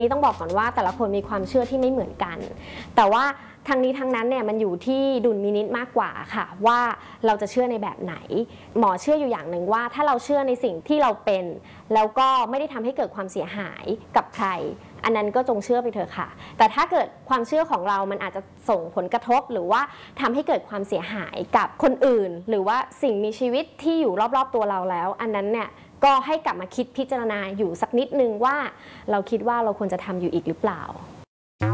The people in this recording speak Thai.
นี่ต้องบอกก่อนว่าแต่ละคนมีความเชื่อที่ไม่เหมือนกันแต่ว่าทั้งนี้ทั้งนั้นเนี่ยมันอยู่ที่ดุลพินิจมากกว่าค่ะว่าเราจะเชื่อในแบบไหนหมอเชื่ออยู่อย่างหนึ่งว่าถ้าเราเชื่อในสิ่งที่เราเป็นแล้วก็ไม่ได้ทำให้เกิดความเสียหายกับใครอันนั้นก็จงเชื่อไปเถอะค่ะแต่ถ้าเกิดความเชื่อของเรามันอาจจะส่งผลกระทบหรือว่าทำให้เกิดความเสียหายกับคนอื่นหรือว่าสิ่งมีชีวิตที่อยู่รอบๆตัวเราแล้วอันนั้นเนี่ยก็ให้กลับมาคิดพิจารณาอยู่สักนิดนึงว่าเราคิดว่าเราควรจะทำอยู่อีกหรือเปล่า